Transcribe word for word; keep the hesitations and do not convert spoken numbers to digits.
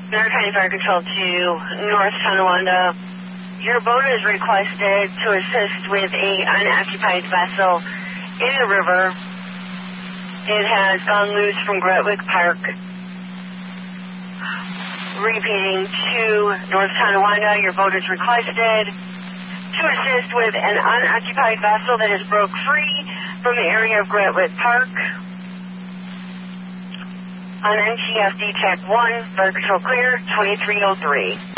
Maritime Fire Control to North Tonawanda. Your boat is requested to assist with a unoccupied vessel in the river. It has gone loose from Gretwick Park. Repeating to North Tonawanda, your boat is requested to assist with an unoccupied vessel that is broke free from the area of Gretwick Park. On N T F D Tech one, Fire Control clear, twenty-three oh three.